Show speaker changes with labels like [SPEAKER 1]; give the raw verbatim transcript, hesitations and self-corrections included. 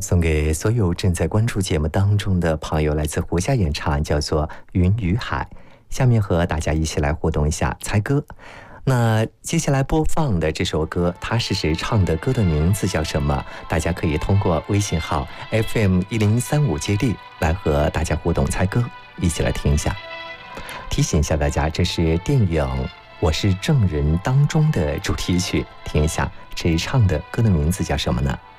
[SPEAKER 1] 送给所有正在关注节目当中的朋友，来自胡夏演唱，叫做《云与海》。下面和大家一起来互动一下，猜歌。那接下来播放的这首歌，它是谁唱的？歌的名字叫什么？大家可以通过微信号 F M 一零三五接力来和大家互动猜歌，一起来听一下。提醒一下大家，这是电影《我是证人》当中的主题曲，听一下谁唱的？歌的名字叫什么呢？